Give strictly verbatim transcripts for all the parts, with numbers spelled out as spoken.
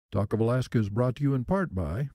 Talk of Alaska is brought to you in part by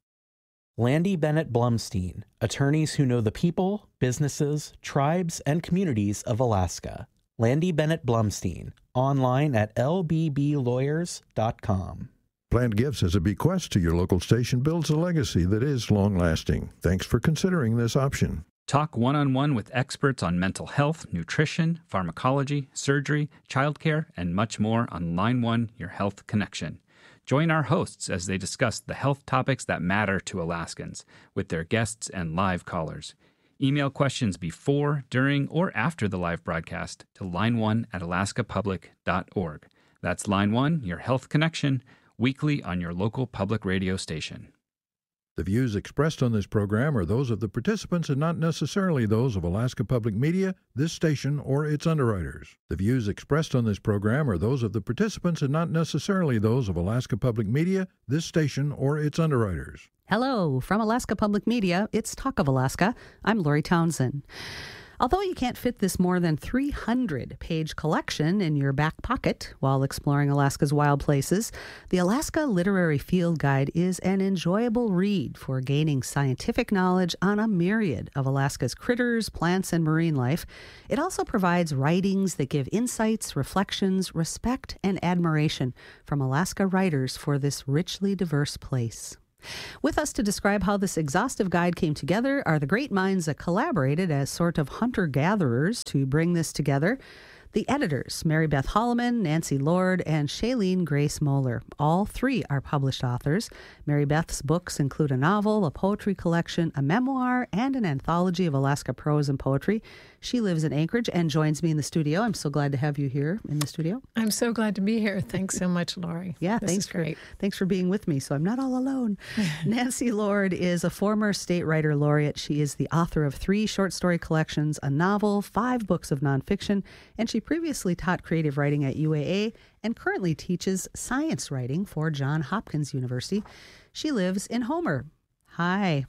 Landy Bennett Blumstein, attorneys who know the people, businesses, tribes, and communities of Alaska. Landy Bennett Blumstein, online at l b b lawyers dot com. Planned Gifts as a bequest to your local station builds a legacy that is long-lasting. Thanks for considering this option. Talk one-on-one with experts on mental health, nutrition, pharmacology, surgery, childcare, and much more on Line One, Your Health Connection. Join our hosts as they discuss the health topics that matter to Alaskans with their guests and live callers. Email questions before, during, or after the live broadcast to line one at alaska public dot org. That's Line One, Your Health Connection, weekly on your local public radio station. The views expressed on this program are those of the participants and not necessarily those of Alaska Public Media, this station, or its underwriters. The views expressed on this program are those of the participants and not necessarily those of Alaska Public Media, this station, or its underwriters. Hello, from Alaska Public Media, it's Talk of Alaska. I'm Lori Townsend. Although you can't fit this more than three hundred page collection in your back pocket while exploring Alaska's wild places, the Alaska Literary Field Guide is an enjoyable read for gaining scientific knowledge on a myriad of Alaska's critters, plants, and marine life. It also provides writings that give insights, reflections, respect, and admiration from Alaska writers for this richly diverse place. With us to describe how this exhaustive guide came together are the great minds that collaborated as sort of hunter-gatherers to bring this together. The editors, Mary Beth Holloman, Nancy Lord, and Shailene Grace Moeller. All three are published authors. Mary Beth's books include a novel, a poetry collection, a memoir, and an anthology of Alaska prose and poetry. She lives in Anchorage and joins me in the studio. I'm so glad to have you here in the studio. I'm so glad to be here. Thanks so much, Lori. Yeah, this thanks is for great. thanks for being with me, so I'm not all alone. Nancy Lord is a former state writer laureate. She is the author of three short story collections, a novel, five books of nonfiction, and she previously taught creative writing at U A A and currently teaches science writing for Johns Hopkins University. She lives in Homer. Hi.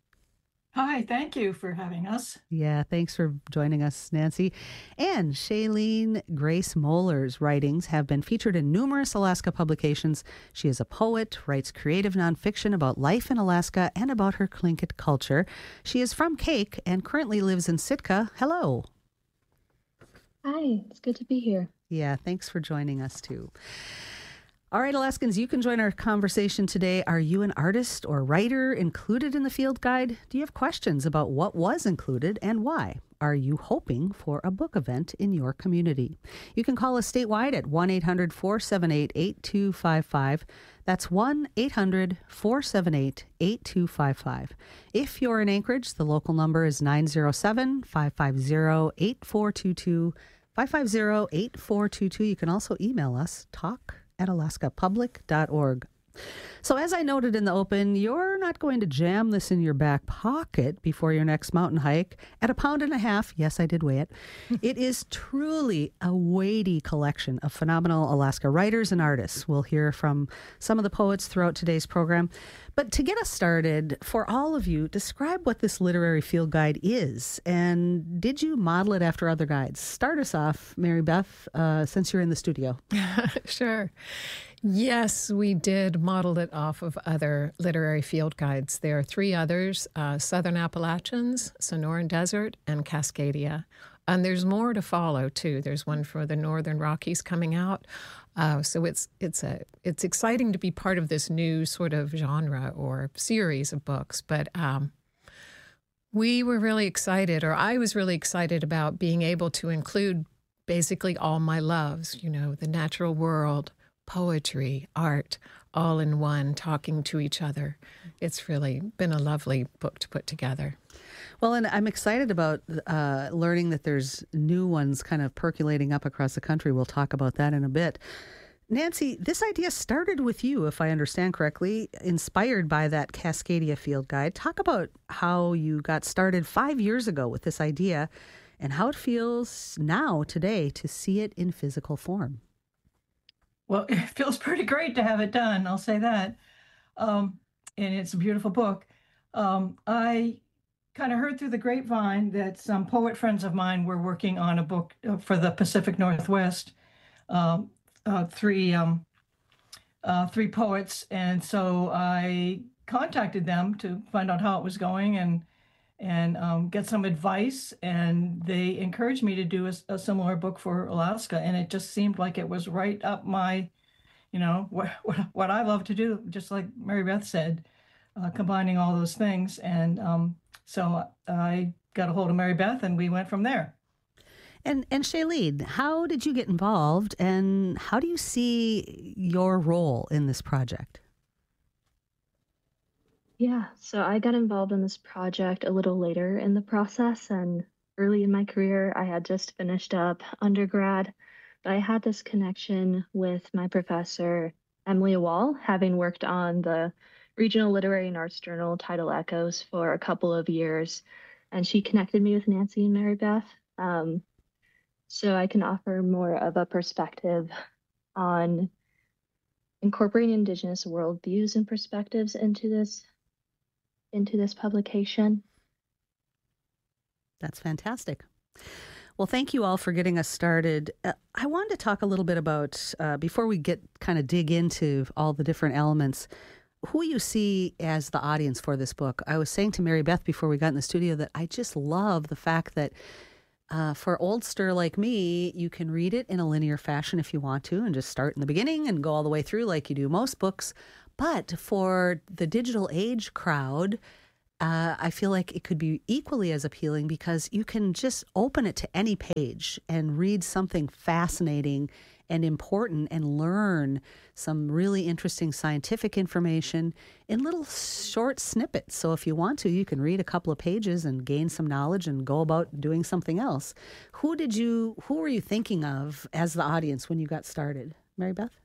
Hi, thank you for having us. Yeah, thanks for joining us, Nancy. And Shailene Grace Moeller's writings have been featured in numerous Alaska publications. She is a poet, writes creative nonfiction about life in Alaska and about her Tlingit culture. She is from Cake and currently lives in Sitka. Hello. Hi, it's good to be here. Yeah, thanks for joining us too. All right, Alaskans, you can join our conversation today. Are you an artist or writer included in the field guide? Do you have questions about what was included and why? Are you hoping for a book event in your community? You can call us statewide at one eight hundred four seven eight eight two five five. That's one eight hundred four seven eight eight two five five. If you're in Anchorage, the local number is nine zero seven, five five zero, eight four two two, five five zero, eight four two two. You can also email us, talk at alaska public dot org. So as I noted in the open, you're not going to jam this in your back pocket before your next mountain hike. At a pound and a half, yes, I did weigh it, it is truly a weighty collection of phenomenal Alaska writers and artists. We'll hear from some of the poets throughout today's program. But to get us started, for all of you, describe what this literary field guide is. And did you model it after other guides? Start us off, Mary Beth, uh, since you're in the studio. Sure. Yes, we did model it off of other literary field guides. There are three others, uh, Southern Appalachians, Sonoran Desert, and Cascadia. And there's more to follow, too. There's one for the Northern Rockies coming out. Uh, so it's it's a it's exciting to be part of this new sort of genre or series of books. But um, we were really excited, or I was really excited about being able to include basically all my loves, you know, the natural world, poetry, art, all in one, talking to each other. It's really been a lovely book to put together. Well, and I'm excited about uh, learning that there's new ones kind of percolating up across the country. We'll talk about that in a bit. Nancy, this idea started with you, if I understand correctly, inspired by that Cascadia field guide. Talk about how you got started five years ago with this idea and how it feels now, today, to see it in physical form. Well, it feels pretty great to have it done, I'll say that. Um, and it's a beautiful book. Um, I kind of heard through the grapevine that some poet friends of mine were working on a book for the Pacific Northwest. Um, uh, three um, uh, three poets. And so I contacted them to find out how it was going and and um, get some advice. And they encouraged me to do a, a similar book for Alaska. And it just seemed like it was right up my, you know, what, what, what I love to do, just like Mary Beth said, uh, combining all those things. And um, so I got a hold of Mary Beth and we went from there. And and Shailene, how did you get involved and how do you see your role in this project? Yeah, so I got involved in this project a little later in the process, and early in my career, I had just finished up undergrad, but I had this connection with my professor, Emily Wall, having worked on the Regional Literary and Arts Journal Tidal Echoes for a couple of years, and she connected me with Nancy and Mary Beth. Um, so I can offer more of a perspective on incorporating Indigenous worldviews and perspectives into this into this publication. That's fantastic. Well, thank you all for getting us started. Uh, I wanted to talk a little bit about, uh, before we get kind of dig into all the different elements, who you see as the audience for this book. I was saying to Mary Beth before we got in the studio that I just love the fact that uh, for oldster like me, you can read it in a linear fashion if you want to and just start in the beginning and go all the way through like you do most books. But for the digital age crowd, uh, I feel like it could be equally as appealing because you can just open it to any page and read something fascinating and important and learn some really interesting scientific information in little short snippets. So if you want to, you can read a couple of pages and gain some knowledge and go about doing something else. Who did you, who were you thinking of as the audience when you got started? Mary Beth?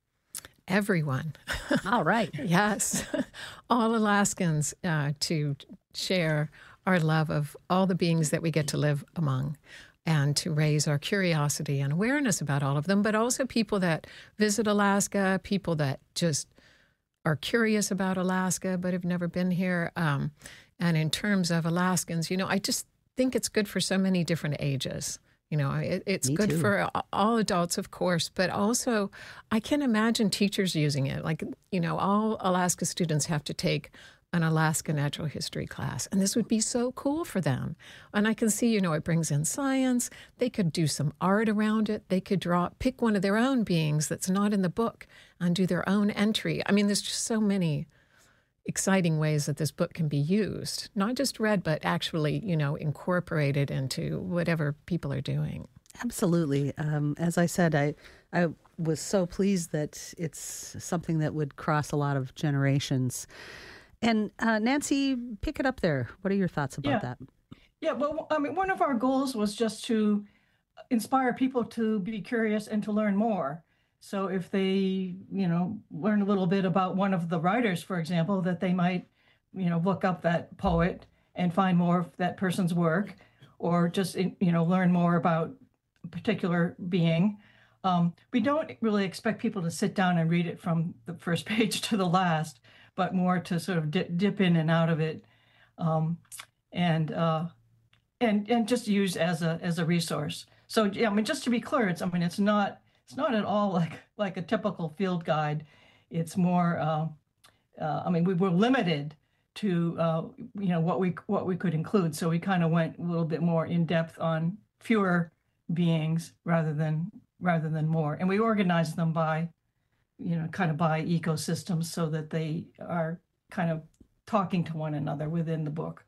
Everyone. All right. Yes. All Alaskans uh, to share our love of all the beings that we get to live among and to raise our curiosity and awareness about all of them, but also people that visit Alaska, people that just are curious about Alaska but have never been here. Um, and in terms of Alaskans, you know, I just think it's good for so many different ages. You know, it, it's Me good too. for all adults, of course, but also I can imagine teachers using it. Like, you know, all Alaska students have to take an Alaska natural history class, and this would be so cool for them. And I can see, you know, it brings in science. They could do some art around it. They could draw, pick one of their own beings that's not in the book and do their own entry. I mean, there's just so many exciting ways that this book can be used, not just read, but actually, you know, incorporated into whatever people are doing. Absolutely. Um, as I said, I I was so pleased that it's something that would cross a lot of generations. And uh, Nancy, pick it up there. What are your thoughts about Yeah. that? Yeah, well, I mean, one of our goals was just to inspire people to be curious and to learn more. So if they, you know, learn a little bit about one of the writers, for example, that they might, you know, look up that poet and find more of that person's work, or just, you know, learn more about a particular being. Um, we don't really expect people to sit down and read it from the first page to the last, but more to sort of dip, dip in and out of it, um, and uh, and and just use as a as a resource. So yeah, I mean, just to be clear, it's I mean, it's not. It's not at all like like a typical field guide. It's more, uh, uh, I mean, we were limited to, uh, you know, what we what we could include. So we kind of went a little bit more in depth on fewer beings rather than rather than more. And we organized them by, you know, kind of by ecosystems so that they are kind of talking to one another within the book.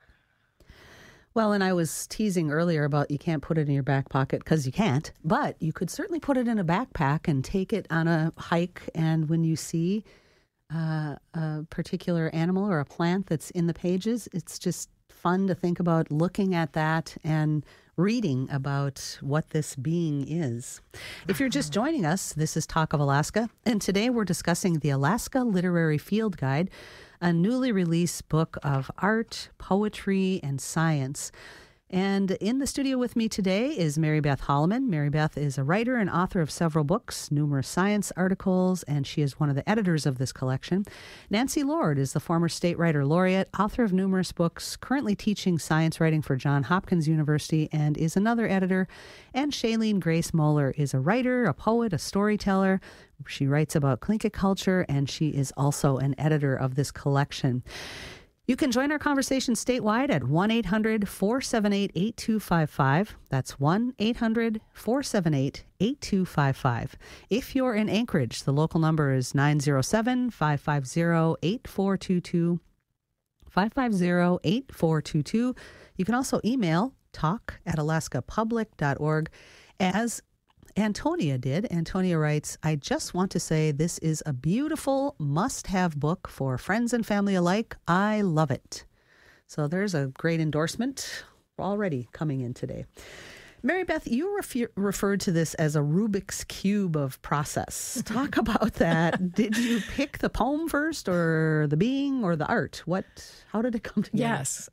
Well, and I was teasing earlier about you can't put it in your back pocket because you can't, but you could certainly put it in a backpack and take it on a hike. And when you see uh, a particular animal or a plant that's in the pages, it's just fun to think about looking at that and reading about what this being is. If you're just joining us, this is Talk of Alaska, and today we're discussing the Alaska Literary Field Guide, a newly released book of art, poetry, and science. And in the studio with me today is Mary Beth Holloman. Mary Beth is a writer and author of several books, numerous science articles, and she is one of the editors of this collection. Nancy Lord is the former state writer laureate, author of numerous books, currently teaching science writing for Johns Hopkins University, and is another editor. And Shailene Grace Moeller is a writer, a poet, a storyteller, She writes about Tlingit culture, and she is also an editor of this collection. You can join our conversation statewide at one eight hundred four seven eight eight two five five. That's one eight hundred four seven eight eight two five five. If you're in Anchorage, the local number is nine oh seven, five five zero, eight four two two, five five zero, eight four two two. You can also email talk at alaska public dot org, as Antonia did. Antonia writes, I just want to say this is a beautiful must-have book for friends and family alike. I love it. So there's a great endorsement already coming in today. Mary Beth, you refer- referred to this as a Rubik's Cube of process. Talk about that. Did you pick the poem first, or the being, or the art? What? How did it come together? Yes.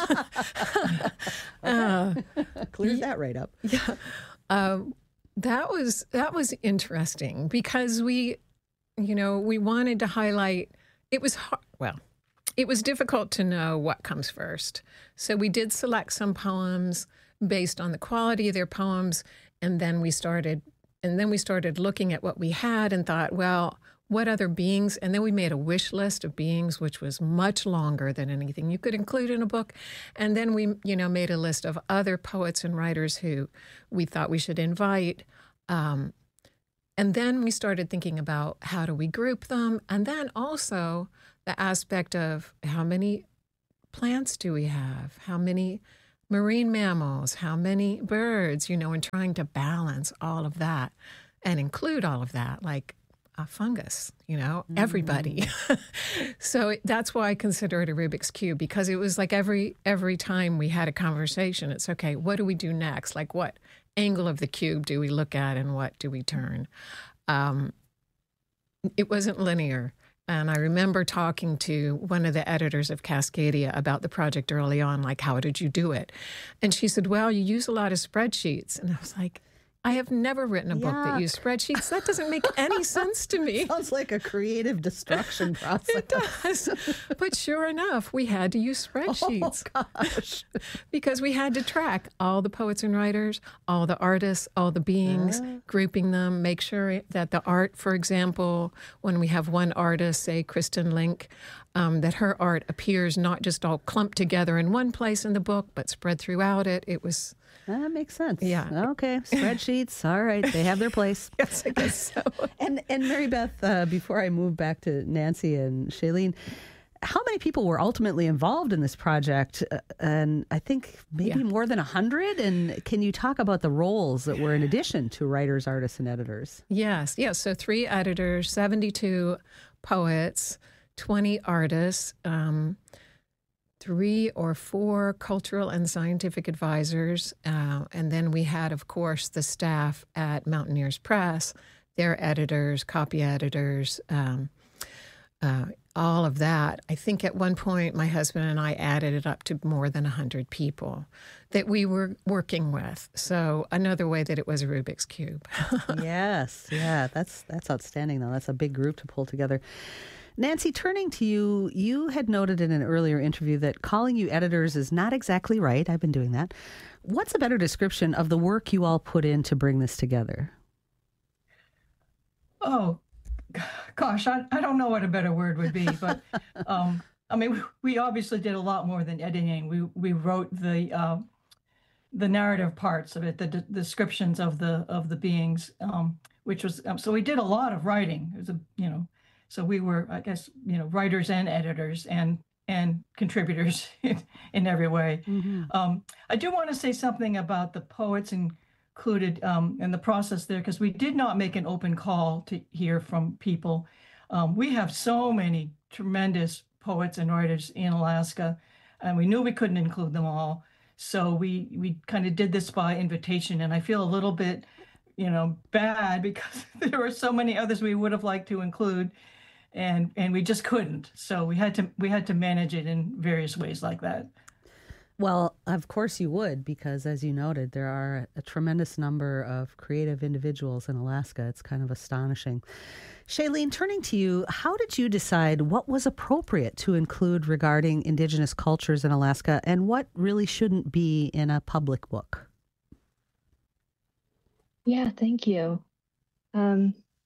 okay. uh, Clears that right up. Yeah. Um, That was that was interesting because we, you know, we wanted to highlight. It was hard, well, it was difficult to know what comes first. So we did select some poems based on the quality of their poems, and then we started, and then we started looking at what we had and thought, well, what other beings? And then we made a wish list of beings, which was much longer than anything you could include in a book. And then we, you know, made a list of other poets and writers who we thought we should invite. Um, and then we started thinking about how do we group them? And then also the aspect of how many plants do we have? How many marine mammals? How many birds? You know, and trying to balance all of that and include all of that, like a fungus, you know, everybody. Mm. So that's why I consider it a Rubik's Cube, because it was like every every time we had a conversation, it's okay, what do we do next? Like, what angle of the cube do we look at and what do we turn? Um, it wasn't linear. And I remember talking to one of the editors of Cascadia about the project early on, like, how did you do it? And she said, well, you use a lot of spreadsheets. And I was like, I have never written a book that used spreadsheets. That doesn't make any sense to me. Sounds like a creative destruction process. It does. But sure enough, we had to use spreadsheets. Oh, gosh. Because we had to track all the poets and writers, all the artists, all the beings, uh. grouping them, make sure that the art, for example, when we have one artist, say Kristen Link, um, that her art appears not just all clumped together in one place in the book, but spread throughout it. It was... That makes sense. Yeah. Okay. Spreadsheets. All right. They have their place. Yes, I guess so. and and Mary Beth, uh, before I move back to Nancy and Shailene, how many people were ultimately involved in this project? Uh, and I think maybe yeah. more than a hundred. And can you talk about the roles that were in addition to writers, artists, and editors? Yes. Yes. So three editors, seventy-two poets, twenty artists, um, three or four cultural and scientific advisors. Uh, and then we had, of course, the staff at Mountaineers Press, their editors, copy editors, um, uh, all of that. I think at one point my husband and I added it up to more than one hundred people that we were working with. So another way that it was a Rubik's Cube. Yes. Yeah. That's, that's outstanding, though. That's a big group to pull together. Nancy, turning to you, you had noted in an earlier interview that calling you editors is not exactly right. I've been doing that. What's a better description of the work you all put in to bring this together? Oh, gosh, I, I don't know what a better word would be, but um, I mean, we, we obviously did a lot more than editing. We we wrote the uh, the narrative parts of it, the de- descriptions of the of the beings, um, which was um, so we did a lot of writing. It was a you know. So we were, I guess, you know, writers and editors and and contributors in, in every way. Mm-hmm. Um, I do want to say something about the poets included um, in the process there, because we did not make an open call to hear from people. Um, we have so many tremendous poets and writers in Alaska, and we knew we couldn't include them all. So we we kind of did this by invitation, and I feel a little bit, you know, bad because there were so many others we would have liked to include. And and we just couldn't. So we had to we had to manage it in various ways like that. Well, of course you would, because as you noted, there are a tremendous number of creative individuals in Alaska. It's kind of astonishing. Shailene, turning to you, how did you decide what was appropriate to include regarding Indigenous cultures in Alaska and what really shouldn't be in a public book? Yeah, thank you. Um,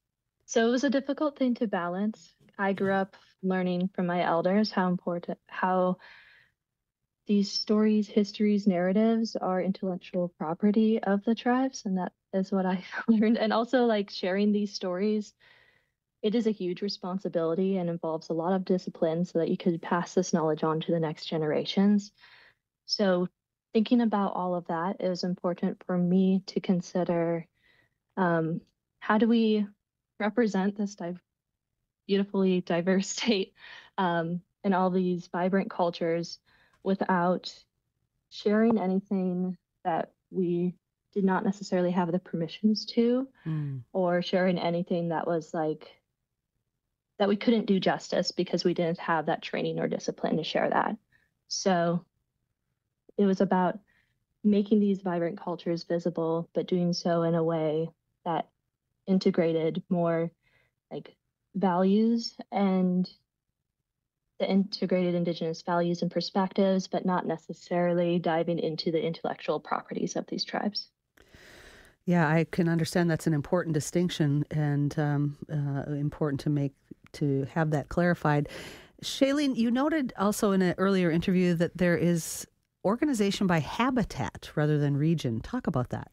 So it was a difficult thing to balance. I grew up learning from my elders how important, how these stories, histories, narratives are intellectual property of the tribes. And that is what I learned. And also, like, sharing these stories, it is a huge responsibility and involves a lot of discipline so that you could pass this knowledge on to the next generations. So thinking about all of that, it was important for me to consider um, how do we represent this di- beautifully diverse state um, and all these vibrant cultures without sharing anything that we did not necessarily have the permissions to, mm. or sharing anything that was like, that we couldn't do justice because we didn't have that training or discipline to share that. So it was about making these vibrant cultures visible, but doing so in a way that integrated more like values and the integrated Indigenous values and perspectives, but not necessarily diving into the intellectual properties of these tribes. Yeah, I can understand that's an important distinction and um, uh, important to make, to have that clarified. Shailene, you noted also in an earlier interview that there is organization by habitat rather than region. Talk about that.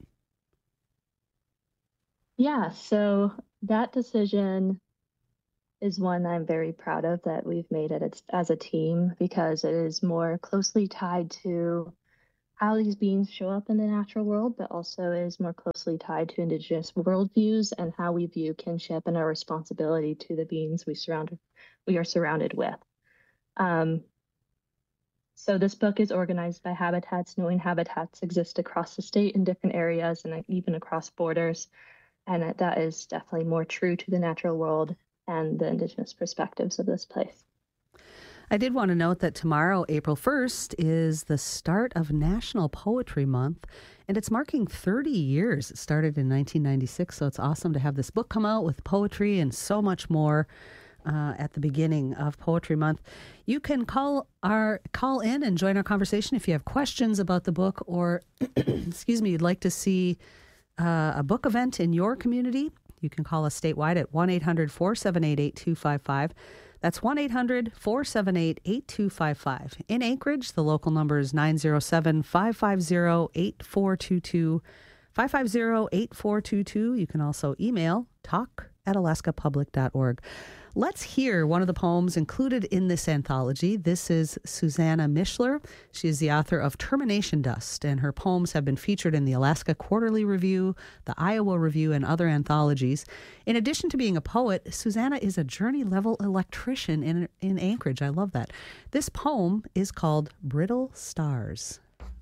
Yeah, so that decision is one I'm very proud of that we've made it as a team, because it is more closely tied to how these beings show up in the natural world, but also is more closely tied to Indigenous worldviews and how we view kinship and our responsibility to the beings we surround we are surrounded with. Um, so this book is organized by habitats, knowing habitats exist across the state in different areas and even across borders. And that is definitely more true to the natural world and the Indigenous perspectives of this place. I did want to note that tomorrow, April first, is the start of National Poetry Month, and it's marking thirty years. It started in nineteen ninety-six, so it's awesome to have this book come out with poetry and so much more uh, at the beginning of Poetry Month. You can call our call in and join our conversation if you have questions about the book, or, excuse me, you'd like to see uh, a book event in your community. You can call us statewide at one eight hundred four seven eight eight two five five. That's one eight hundred four seven eight eight two five five. In Anchorage, the local number is nine zero seven five five zero eight four two two. five five zero eight four two two. You can also email talk at alaska public dot org. Let's hear one of the poems included in this anthology. This is Susanna Mishler. She is the author of Termination Dust, and her poems have been featured in the Alaska Quarterly Review, the Iowa Review, and other anthologies. In addition to being a poet, Susanna is a journey-level electrician in, in Anchorage. I love that. This poem is called Brittle Stars.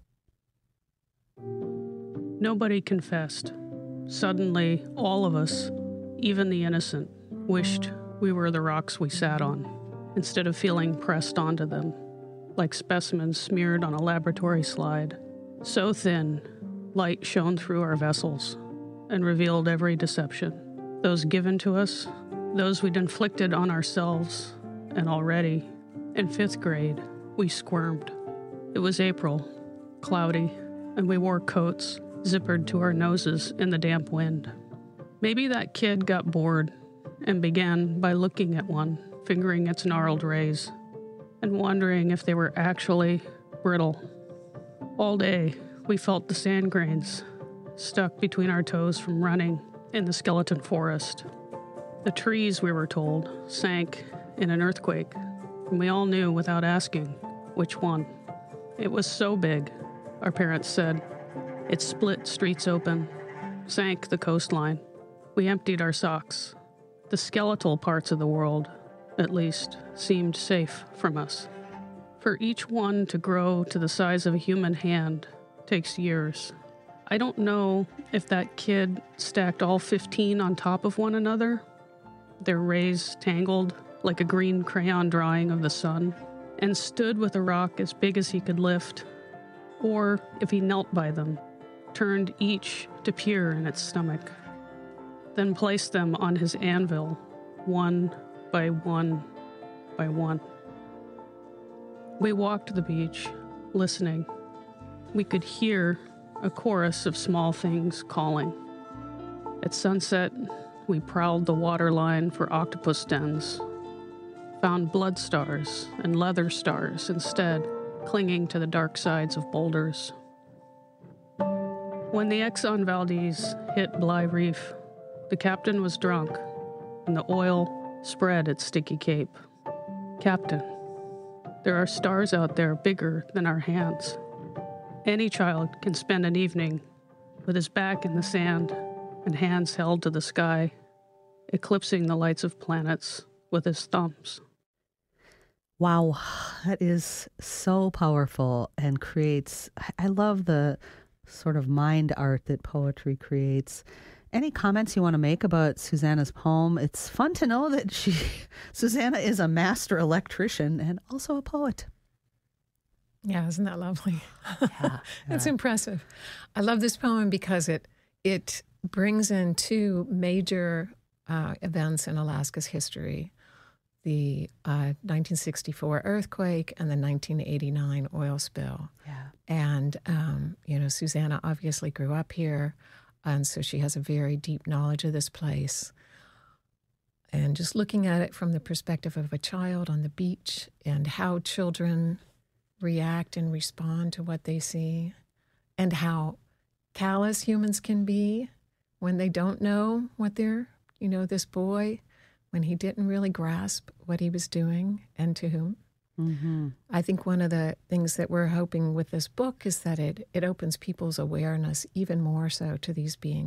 Nobody confessed. Suddenly, all of us, even the innocent, wished we were the rocks we sat on, instead of feeling pressed onto them, like specimens smeared on a laboratory slide. So thin, light shone through our vessels and revealed every deception. Those given to us, those we'd inflicted on ourselves, and already, in fifth grade, we squirmed. It was April, cloudy, and we wore coats zippered to our noses in the damp wind. Maybe that kid got bored and began by looking at one, fingering its gnarled rays, and wondering if they were actually brittle. All day, we felt the sand grains stuck between our toes from running in the skeleton forest. The trees, we were told, sank in an earthquake, and we all knew without asking which one. It was so big, our parents said. It split streets open, sank the coastline. We emptied our socks. The skeletal parts of the world, at least, seemed safe from us. For each one to grow to the size of a human hand takes years. I don't know if that kid stacked all fifteen on top of one another, their rays tangled like a green crayon drawing of the sun, and stood with a rock as big as he could lift, or if he knelt by them, turned each to peer in its stomach, then placed them on his anvil, one by one by one. We walked the beach, listening. We could hear a chorus of small things calling. At sunset, we prowled the waterline for octopus dens, found blood stars and leather stars instead, clinging to the dark sides of boulders. When the Exxon Valdez hit Bly Reef, the captain was drunk, and the oil spread its sticky cape. Captain, there are stars out there bigger than our hands. Any child can spend an evening with his back in the sand and hands held to the sky, eclipsing the lights of planets with his thumbs. Wow, that is so powerful and creates, I love the sort of mind art that poetry creates. Any comments you want to make about Susanna's poem? It's fun to know that she, Susanna is a master electrician and also a poet. Yeah, isn't that lovely? Yeah, It's yeah. impressive. I love this poem because it it brings in two major uh, events in Alaska's history: the uh, nineteen sixty-four earthquake and the nineteen eighty-nine oil spill. Yeah. And um, you know, Susanna obviously grew up here, and so she has a very deep knowledge of this place. And just looking at it from the perspective of a child on the beach and how children react and respond to what they see, and how callous humans can be when they don't know what they're, you know, this boy, when he didn't really grasp what he was doing and to whom. Mm-hmm. I think one of the things that we're hoping with this book is that it, it opens people's awareness even more so to these beings.